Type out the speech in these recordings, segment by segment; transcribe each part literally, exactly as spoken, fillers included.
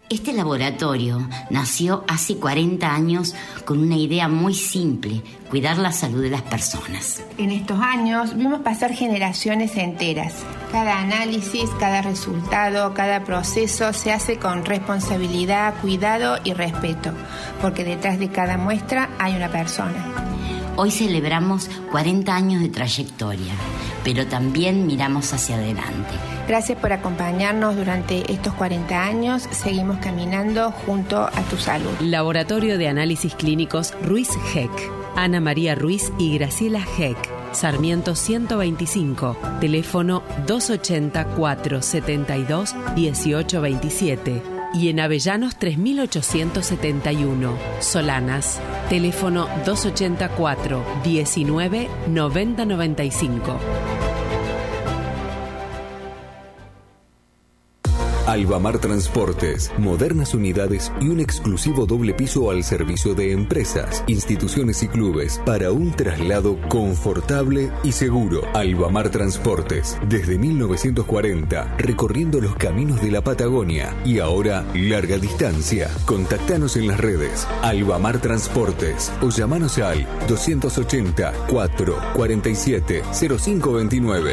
Este laboratorio nació hace cuarenta años con una idea muy simple: cuidar la salud de las personas. En estos años vimos pasar generaciones enteras. Cada análisis, cada resultado, cada proceso se hace con responsabilidad, cuidado y respeto, porque detrás de cada muestra hay una persona. Hoy celebramos cuarenta años de trayectoria, pero también miramos hacia adelante. Gracias por acompañarnos durante estos cuarenta años. Seguimos caminando junto a tu salud. Laboratorio de Análisis Clínicos Ruiz Heck. Ana María Ruiz y Graciela Heck. Sarmiento ciento veinticinco. Teléfono dos ochenta, cuatrocientos setenta y dos, dieciocho veintisiete. Y en Avellanos tres mil ochocientos setenta y uno, Solanas. Teléfono dos ochenta y cuatro, diecinueve, noventa noventa y cinco. Albamar Transportes, modernas unidades y un exclusivo doble piso al servicio de empresas, instituciones y clubes para un traslado confortable y seguro. Albamar Transportes, desde mil novecientos cuarenta, recorriendo los caminos de la Patagonia y ahora larga distancia. Contactanos en las redes Albamar Transportes o llamanos al doscientos ochenta, cuatro cuarenta y siete, cero cinco veintinueve.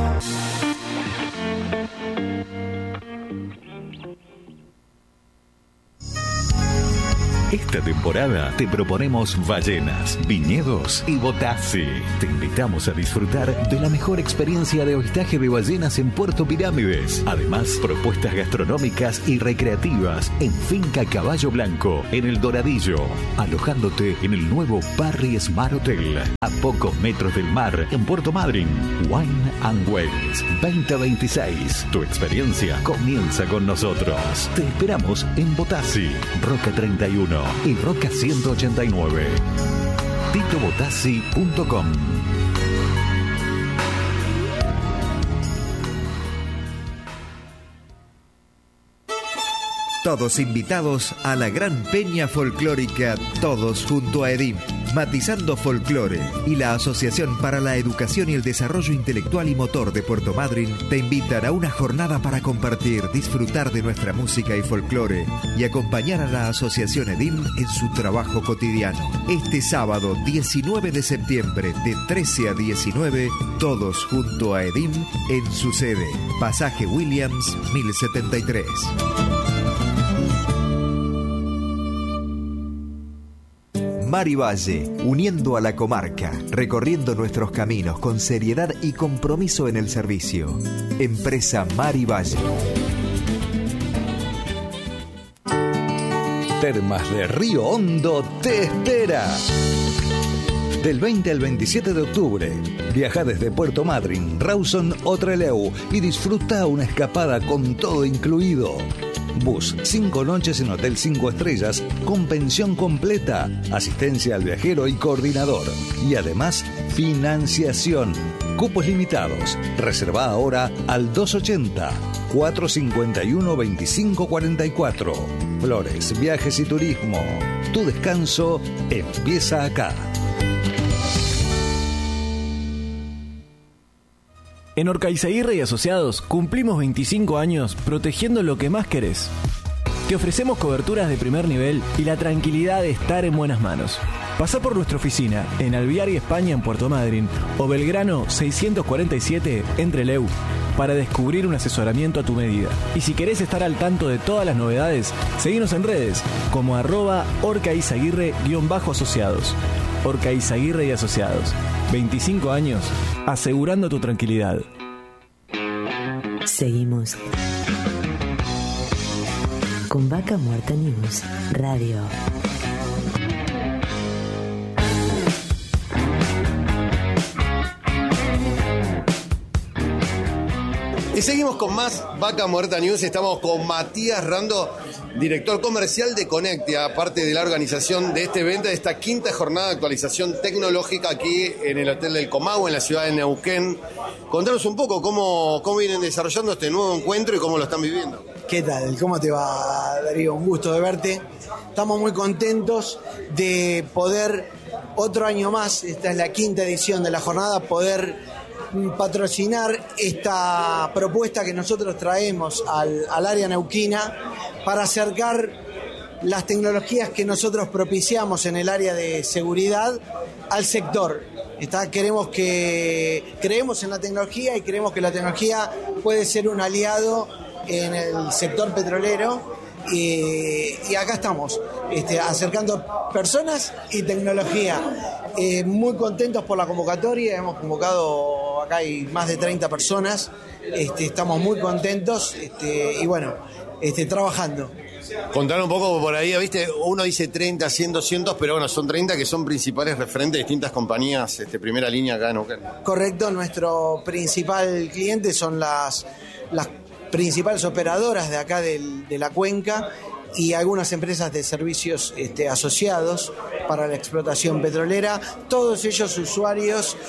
Esta temporada te proponemos ballenas, viñedos y Botassi. Te invitamos a disfrutar de la mejor experiencia de avistaje de ballenas en Puerto Pirámides. Además, propuestas gastronómicas y recreativas en Finca Caballo Blanco, en El Doradillo, alojándote en el nuevo Parry Smart Hotel, a pocos metros del mar, en Puerto Madryn. Wine and Wales veinte veintiséis. Tu experiencia comienza con nosotros. Te esperamos en Botassi, Roca treinta y uno y Roca ciento ochenta y nueve. tito botassi punto com. Todos invitados a la gran peña folclórica Todos junto a Edim, Matizando Folclore y la Asociación para la Educación y el Desarrollo Intelectual y Motor de Puerto Madryn te invitan a una jornada para compartir, disfrutar de nuestra música y folclore y acompañar a la Asociación Edim en su trabajo cotidiano. Este sábado diecinueve de septiembre de trece a diecinueve, Todos junto a Edim en su sede, Pasaje Williams mil setenta y tres. Mar y Valle, uniendo a la comarca, recorriendo nuestros caminos con seriedad y compromiso en el servicio. Empresa Mar y Valle. Termas de Río Hondo te espera. Del veinte al veintisiete de octubre, viaja desde Puerto Madryn, Rawson o Trelew y disfruta una escapada con todo incluido. Bus, cinco noches en Hotel cinco estrellas, con pensión completa, asistencia al viajero y coordinador. Y además, financiación. Cupos limitados. Reserva ahora al dos ochenta, cuatrocientos cincuenta y uno, veinticinco cuarenta y cuatro. Flores, Viajes y Turismo. Tu descanso empieza acá. En Orcaizaguirre y Asociados cumplimos veinticinco años protegiendo lo que más querés. Te ofrecemos coberturas de primer nivel y la tranquilidad de estar en buenas manos. Pasá por nuestra oficina en Alvear y España en Puerto Madryn o Belgrano seiscientos cuarenta y siete en Trelew para descubrir un asesoramiento a tu medida. Y si querés estar al tanto de todas las novedades, seguinos en redes como arroba orcaizaguirre-asociados. Orcaizaguirre y Asociados. veinticinco años asegurando tu tranquilidad. Seguimos con Vaca Muerta News Radio. Y seguimos con más Vaca Muerta News. Estamos con Matías Rando, director comercial de Conectia, parte de la organización de este evento, de esta quinta jornada de actualización tecnológica aquí en el Hotel del Comahue, en la ciudad de Neuquén. Contanos un poco cómo, cómo vienen desarrollando este nuevo encuentro y cómo lo están viviendo. ¿Qué tal? ¿Cómo te va, Darío? Un gusto de verte. Estamos muy contentos de poder, otro año más, esta es la quinta edición de la jornada, poder patrocinar esta propuesta que nosotros traemos al, al área neuquina para acercar las tecnologías que nosotros propiciamos en el área de seguridad al sector. Está, queremos que, creemos en la tecnología y creemos que la tecnología puede ser un aliado en el sector petrolero. Y, y acá estamos, este, acercando personas y tecnología. Eh, muy contentos por la convocatoria, hemos convocado, acá hay más de treinta personas, este, estamos muy contentos este, y bueno, este, trabajando. Contar un poco por ahí, ¿viste? Uno dice treinta, cien, doscientos, pero bueno, son treinta que son principales referentes de distintas compañías, este, primera línea acá en Neuquén. Correcto, nuestro principal cliente son las, las principales operadoras de acá del, de la cuenca y algunas empresas de servicios este, asociados para la explotación petrolera, todos ellos usuarios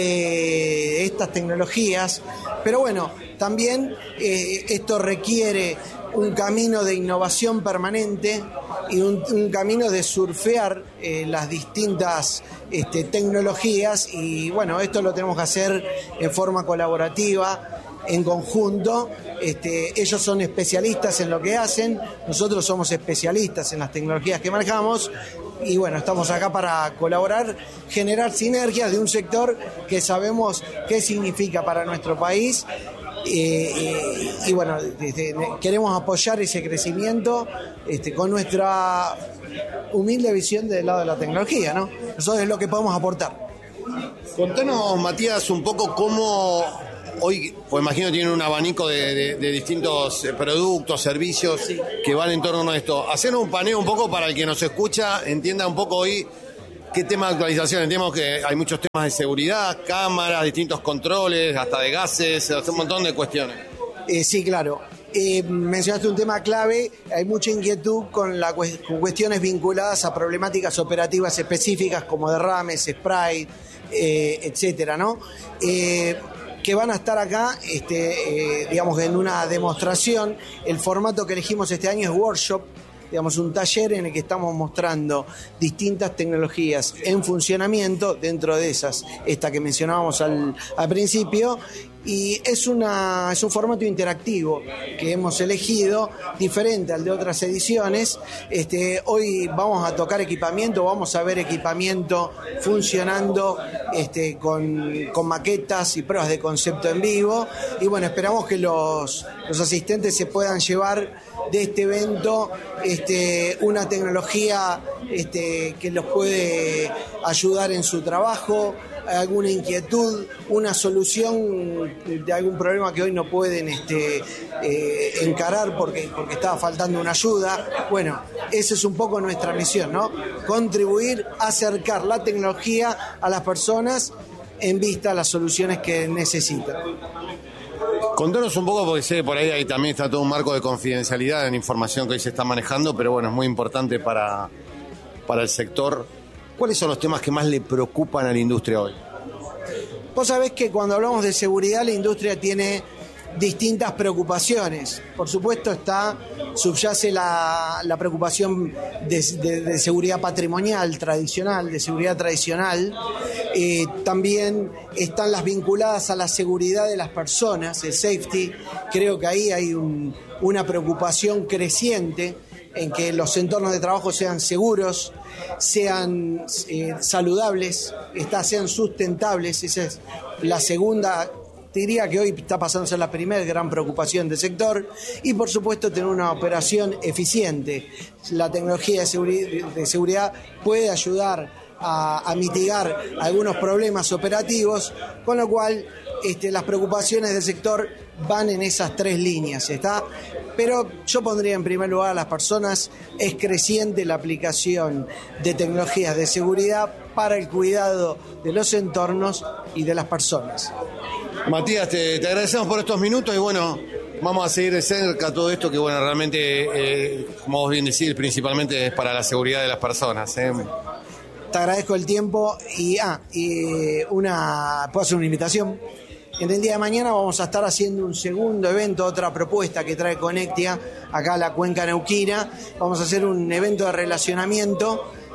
de estas tecnologías, pero bueno, también eh, esto requiere un camino de innovación permanente y un, un camino de surfear eh, las distintas este, tecnologías y bueno, esto lo tenemos que hacer en forma colaborativa, en conjunto. Este, ellos son especialistas en lo que hacen, nosotros somos especialistas en las tecnologías que manejamos y bueno, estamos acá para colaborar, generar sinergias de un sector que sabemos qué significa para nuestro país. Eh, eh, y bueno, este, queremos apoyar ese crecimiento este, con nuestra humilde visión del lado de la tecnología, ¿no? Eso es lo que podemos aportar. Contanos, Matías, un poco cómo hoy, pues imagino que tienen un abanico de, de, de distintos productos, servicios sí. que van en torno a esto. Hacernos un paneo un poco para el que nos escucha, entienda un poco hoy qué tema de actualización. Entendemos que hay muchos temas de seguridad, cámaras, distintos controles, hasta de gases, un montón de cuestiones. Eh, sí, claro. Eh, mencionaste un tema clave, hay mucha inquietud con, la, con cuestiones vinculadas a problemáticas operativas específicas como derrames, spray, eh, etcétera, ¿no? Eh, que van a estar acá, este, eh, digamos, en una demostración. El formato que elegimos este año es workshop, digamos, un taller en el que estamos mostrando distintas tecnologías en funcionamiento, dentro de esas, esta que mencionábamos al, al principio, y es, una, es un formato interactivo que hemos elegido, diferente al de otras ediciones. Este, hoy vamos a tocar equipamiento, vamos a ver equipamiento funcionando este, con, con maquetas y pruebas de concepto en vivo, y bueno, esperamos que los, los asistentes se puedan llevar de este evento este, una tecnología este, que los puede ayudar en su trabajo, alguna inquietud, una solución de algún problema que hoy no pueden este, eh, encarar porque, porque estaba faltando una ayuda. Bueno, esa es un poco nuestra misión, ¿no? Contribuir a acercar la tecnología a las personas en vista a las soluciones que necesitan. Contanos un poco, porque sé, por ahí, ahí también está todo un marco de confidencialidad en información que hoy se está manejando, pero bueno, es muy importante para, para el sector. ¿Cuáles son los temas que más le preocupan a la industria hoy? Vos sabés que cuando hablamos de seguridad, la industria tiene distintas preocupaciones. Por supuesto está, subyace la, la preocupación de, de, de seguridad patrimonial tradicional, de seguridad tradicional. Eh, también están las vinculadas a la seguridad de las personas, el safety. Creo que ahí hay un, una preocupación creciente en que los entornos de trabajo sean seguros, sean eh, saludables, está, sean sustentables. Esa es la segunda, diría que hoy está pasando a ser la primera gran preocupación del sector, y por supuesto tener una operación eficiente. La tecnología de seguridad, de seguridad puede ayudar a, a mitigar algunos problemas operativos, con lo cual este, las preocupaciones del sector van en esas tres líneas, ¿está? Pero yo pondría en primer lugar a las personas. Es creciente la aplicación de tecnologías de seguridad para el cuidado de los entornos y de las personas. Matías, te, te agradecemos por estos minutos y bueno, vamos a seguir de cerca todo esto que bueno, realmente, eh, como vos bien decís, principalmente es para la seguridad de las personas, ¿eh? Te agradezco el tiempo y, ah, y una, puedo hacer una invitación. En el día de mañana vamos a estar haciendo un segundo evento, otra propuesta que trae Conectia acá a la cuenca neuquina. Vamos a hacer un evento de relacionamiento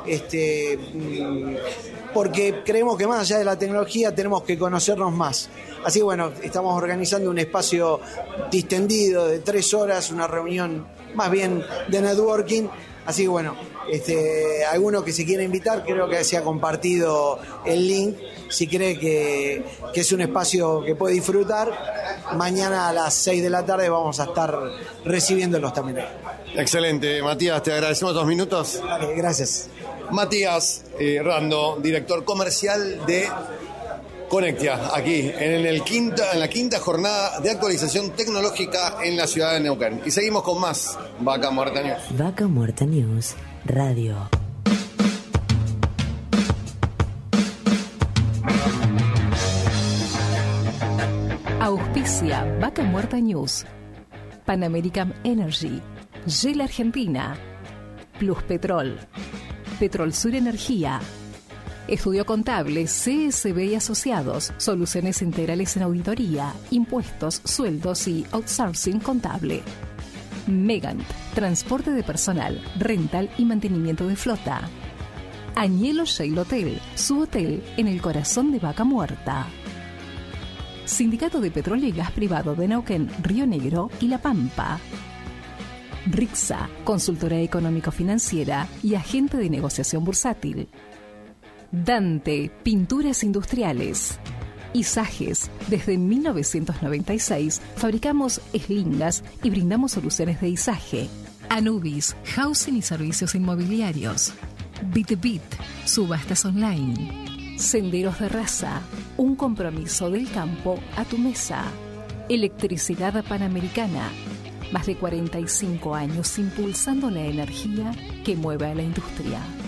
este, porque creemos que más allá de la tecnología tenemos que conocernos más. Así que bueno, estamos organizando un espacio distendido de tres horas, una reunión más bien de networking. Así que bueno, este, alguno que se quiera invitar, creo que se ha compartido el link. Si cree que, que es un espacio que puede disfrutar, mañana a las seis de la tarde vamos a estar recibiéndolos también ahí. Excelente, Matías, te agradecemos dos minutos. Vale, gracias. Matías eh, Rando, director comercial de Conectia, aquí en, el quinta, en la quinta jornada de actualización tecnológica en la ciudad de Neuquén. Y seguimos con más Vaca Muerta News. Vaca Muerta News, Radio. Auspicia Vaca Muerta News. Pan American Energy, Shell Argentina, Plus Petrol, Petrol Sur Energía, Estudio Contable C S B y Asociados, soluciones integrales en auditoría, impuestos, sueldos y outsourcing contable. Megant, transporte de personal, rental y mantenimiento de flota. Añelo Shale Hotel, su hotel en el corazón de Vaca Muerta. Sindicato de Petróleo y Gas Privado de Neuquén, Río Negro y La Pampa. Rixa, consultora económico-financiera y agente de negociación bursátil. Dante, pinturas industriales. Isajes, desde mil novecientos noventa y seis fabricamos eslingas y brindamos soluciones de izaje. Anubis, housing y servicios inmobiliarios. BitBit, subastas online. Senderos de Raza, un compromiso del campo a tu mesa. Electricidad Panamericana, más de cuarenta y cinco años impulsando la energía que mueve a la industria.